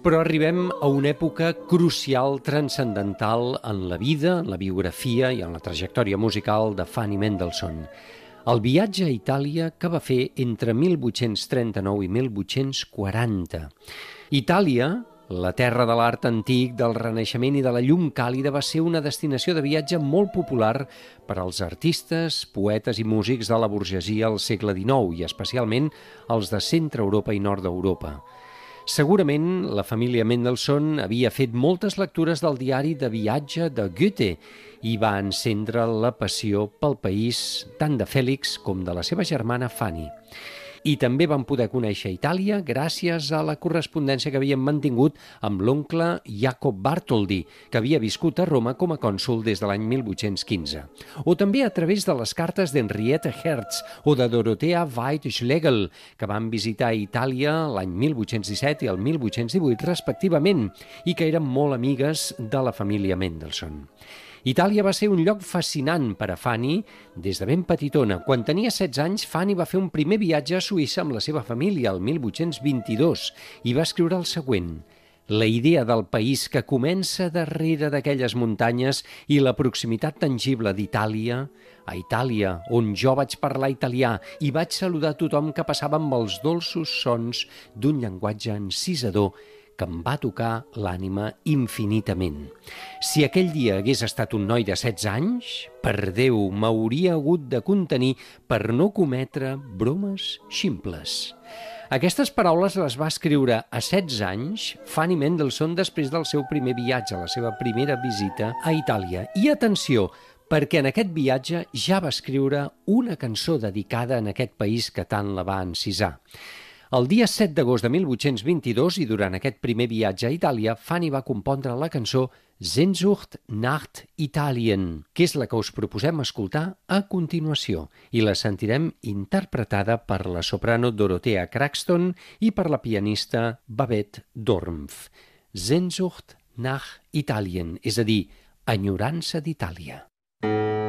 Però arribem a una època crucial, transcendental en la vida, en la biografia i en la trajectòria musical de Fanny Mendelssohn. El viatge a Itàlia que va fer entre 1839 i 1840. Itàlia, la terra de l'art antic, del Renaixement i de la llum càlida, va ser una destinació de viatge molt popular per als artistes, poetes i músics de la burgesia al segle XIX i especialment els de centre Europa i nord d'Europa. Segurament la família Mendelssohn havia fet moltes lectures del diari de viatge de Goethe i va encendre la passió pel país tant de Fèlix com de la seva germana Fanny. I també van poder conèixer Itàlia gràcies a la correspondència que havien mantingut amb l'oncle Jacob Bartholdy, que havia viscut a Roma com a cònsol des de l'any 1815. O també a través de les cartes d'Henriette Hertz o de Dorothea Weid-Schlegel, que van visitar Itàlia l'any 1817 i el 1818 respectivament, i que eren molt amigues de la família Mendelssohn. Itàlia va ser un lloc fascinant per a Fanny des de ben petitona. Quan tenia 16 anys, Fanny va fer un primer viatge a Suïssa amb la seva família el 1822 i va escriure el següent: la idea del país que comença darrere d'aquelles muntanyes i la proximitat tangible d'Itàlia, a Itàlia, on jo vaig parlar italià i vaig saludar tothom que passava amb els dolços sons d'un llenguatge encisador que em va tocar l'ànima infinitament. Si aquell dia hagués estat un noi de 16 anys, per Déu, m'hauria hagut de contenir per no cometre bromes ximples. Aquestes paraules les va escriure a 16 anys Fanny Mendelssohn després del seu primer viatge, la seva primera visita a Itàlia. I atenció, perquè en aquest viatge ja va escriure una cançó dedicada a aquest país que tant la va encisar. El dia 7 d'agost de 1822 i durant aquest primer viatge a Itàlia, Fanny va compondre la cançó Sehnsucht nach Italien, que és la que us proposem escoltar a continuació, i la sentirem interpretada per la soprano Dorothea Craxton i per la pianista Babette Dormpf. Sehnsucht nach Italien, és a dir, enyorança d'Itàlia.